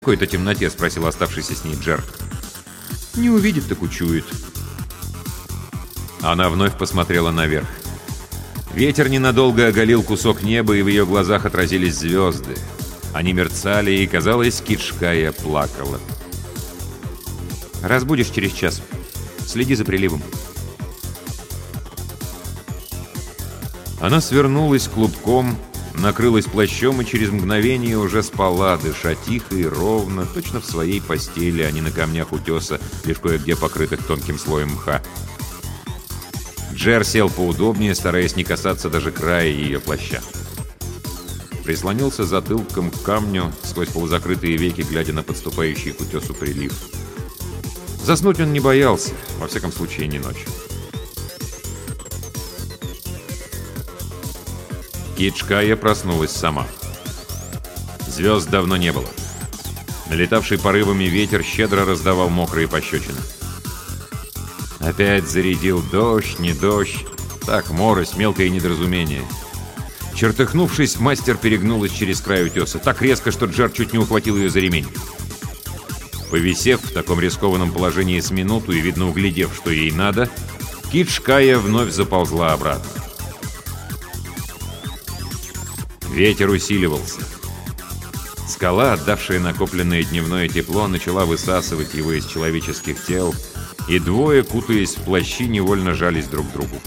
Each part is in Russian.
«В какой-то темноте?» — спросил оставшийся с ней Джер. «Не увидит, так учует». Она вновь посмотрела наверх. Ветер ненадолго оголил кусок неба, и в ее глазах отразились звезды. Они мерцали, и, казалось, Кичкая плакала. «Разбудишь через час. Следи за приливом». Она свернулась клубком, накрылась плащом и через мгновение уже спала, дыша тихо и ровно, точно в своей постели, а не на камнях утеса, лишь кое-где покрытых тонким слоем мха. Джер сел поудобнее, стараясь не касаться даже края ее плаща. Прислонился затылком к камню, сквозь полузакрытые веки, глядя на подступающий к утесу прилив. Заснуть он не боялся, во всяком случае, не ночью. Кичкая проснулась сама. Звезд давно не было. Налетавший порывами ветер щедро раздавал мокрые пощечины. Опять зарядил дождь, не дождь. Так, морось, мелкое недоразумение. Чертыхнувшись, мастер перегнулась через край утеса. Так резко, что Джер чуть не ухватил ее за ремень. Повисев в таком рискованном положении с минуту и, видно, углядев, что ей надо, Кичкая вновь заползла обратно. Ветер усиливался. Скала, отдавшая накопленное дневное тепло, начала высасывать его из человеческих тел, и двое, кутаясь в плащи, невольно жались друг к другу.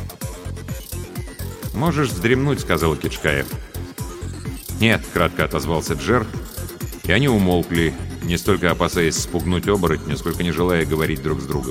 «Можешь вздремнуть», — сказала Кичкая. «Нет», — кратко отозвался Джер, и они умолкли, не столько опасаясь спугнуть оборотня, сколько не желая говорить друг с другом.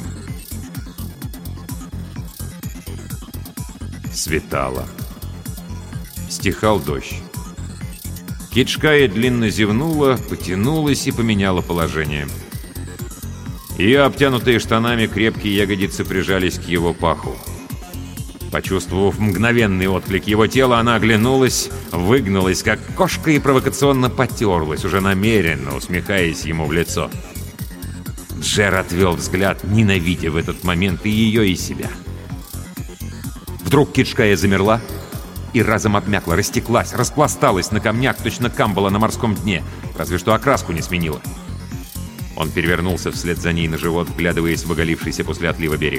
Светало. Стихал дождь. Кичкая длинно зевнула, потянулась и поменяла положение. Ее обтянутые штанами крепкие ягодицы прижались к его паху. Почувствовав мгновенный отклик его тела, она оглянулась, выгнулась, как кошка, и провокационно потерлась, уже намеренно усмехаясь ему в лицо. Джер отвел взгляд, ненавидя в этот момент и ее, и себя. Вдруг Кичкая замерла и разом обмякла, растеклась, распласталась на камнях, точно камбала на морском дне, разве что окраску не сменила. Он перевернулся вслед за ней на живот, вглядываясь в оголившийся после отлива берег.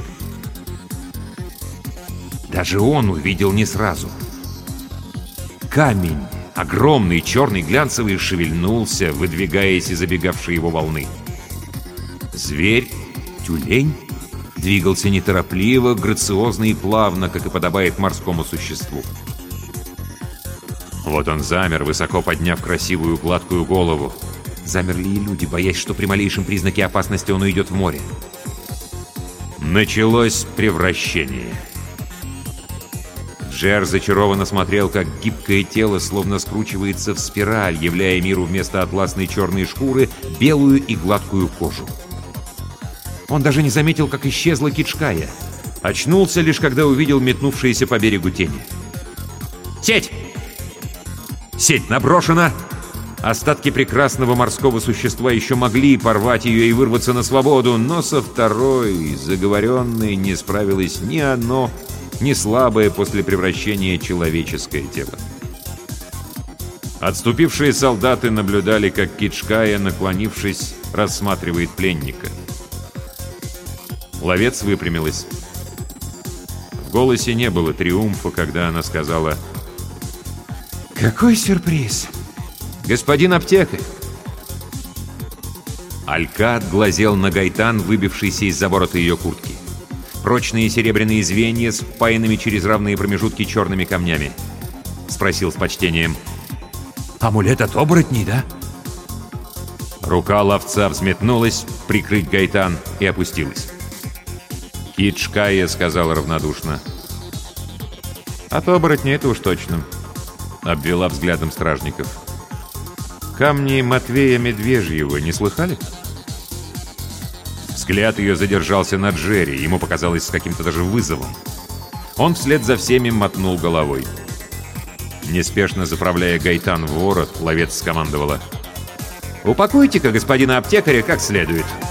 Даже он увидел не сразу. Камень, огромный, черный, глянцевый, шевельнулся, выдвигаясь из забегавшей его волны. Зверь, тюлень, двигался неторопливо, грациозно и плавно, как и подобает морскому существу. Вот он замер, высоко подняв красивую гладкую голову. Замерли и люди, боясь, что при малейшем признаке опасности он уйдет в море. Началось превращение. Джер зачарованно смотрел, как гибкое тело словно скручивается в спираль, являя миру вместо атласной черной шкуры белую и гладкую кожу. Он даже не заметил, как исчезла Кичкая. Очнулся лишь, когда увидел метнувшиеся по берегу тени. «Сеть! Сеть наброшена!» Остатки прекрасного морского существа еще могли порвать ее и вырваться на свободу, но со второй, заговоренной, не справилось ни одно, ни слабое после превращения человеческое тело. Отступившие солдаты наблюдали, как Кичкая, наклонившись, рассматривает пленника. Ловец выпрямилась. В голосе не было триумфа, когда она сказала: «Какой сюрприз! Господин аптекарь!» Алькад глазел на гайтан, выбившийся из-за ворота ее куртки. Прочные серебряные звенья с впаянными через равные промежутки черными камнями. Спросил с почтением: «Амулет от оборотней, да?» Рука ловца взметнулась, прикрыть гайтан, и опустилась. Кичкая сказала равнодушно: «От оборотней это уж точно», — обвела взглядом стражников. «Камни Матвея Медвежьего не слыхали?» Взгляд ее задержался на Джерри, ему показалось с каким-то даже вызовом. Он вслед за всеми мотнул головой. Неспешно заправляя гайтан в ворот, ловец скомандовала: «Упакуйте-ка господина аптекаря как следует».